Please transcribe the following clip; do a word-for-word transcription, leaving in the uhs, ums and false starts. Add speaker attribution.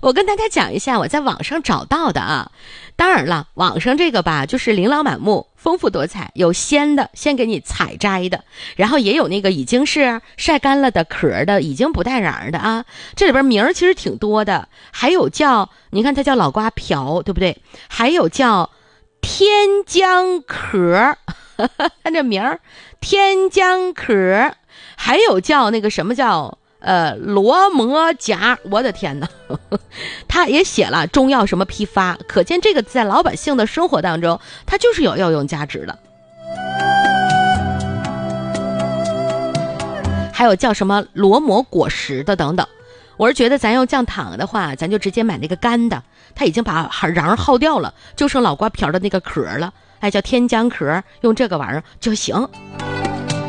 Speaker 1: 我跟大家讲一下我在网上找到的啊。当然了，网上这个吧就是琳琅满目，丰富多彩，有鲜的，先给你采摘的，然后也有那个已经是晒干了的壳的，已经不带瓤的啊。这里边名儿其实挺多的，还有叫，你看它叫老瓜瓢，对不对？还有叫天姜壳，看这名儿，天姜壳，还有叫那个什么叫呃罗摩夹，我的天哪，他也写了中药什么批发，可见这个在老百姓的生活当中，它就是有药用价值的。还有叫什么罗摩果实的等等。我是觉得咱要降糖的话，咱就直接买那个干的，它已经把瓤耗掉了，就剩老瓜瓢的那个壳了，哎，叫天姜壳，用这个玩意儿就行。